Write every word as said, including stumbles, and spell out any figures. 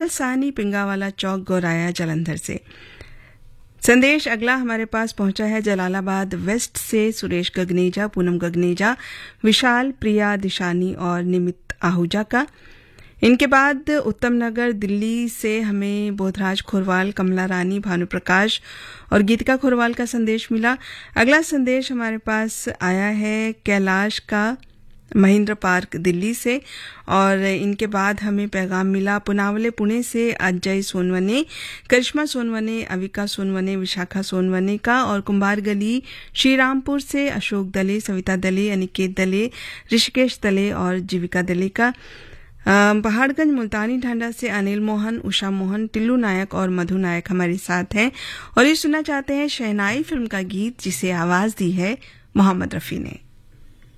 साहनी पिंगावाला चौक गोराया जालंधर से। संदेश अगला हमारे पास पहुंचा है जलालाबाद वेस्ट से सुरेश गगनेजा, पूनम गगनेजा, विशाल, प्रिया, दिशानी और निमित आहूजा का। इनके बाद उत्तम नगर दिल्ली से हमें बोधराज खोरवाल, कमला रानी, भानु प्रकाश और गीतिका खोरवाल का संदेश मिला। अगला संदेश हमारे पास आया है कैलाश का, महेंद्र पार्क दिल्ली से, और इनके बाद हमें पैगाम मिला पुनावले पुणे से अजय सोनवने, करिश्मा सोनवने, अविका सोनवने, विशाखा सोनवने का, और कुंभार गली श्रीरामपुर से अशोक दले, सविता दले, अनिकेत दले, ऋषिकेश दले और जीविका दले का। पहाड़गंज मुल्तानी ढांडा से अनिल मोहन, उषा मोहन, टिल्लू नायक और मधु नायक हमारे साथ हैं और ये सुनना चाहते हैं शहनाई फिल्म का गीत जिसे आवाज दी है मोहम्मद रफी ने।